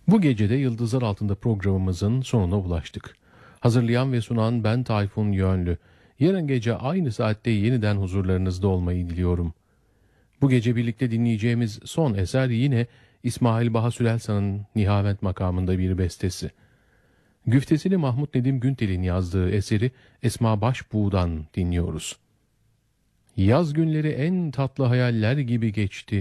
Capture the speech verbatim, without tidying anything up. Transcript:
Bu gece de Yıldızlar Altında programımızın sonuna ulaştık. Hazırlayan ve sunan ben Tayfun Yönlü. Yarın gece aynı saatte yeniden huzurlarınızda olmayı diliyorum. Bu gece birlikte dinleyeceğimiz son eser yine İsmail Baha Sülelsan'ın Nihavent makamında bir bestesi. Güftesini Mahmut Nedim Güntel'in yazdığı eseri Esma Başbuğ'dan dinliyoruz. Yaz günleri en tatlı hayaller gibi geçti.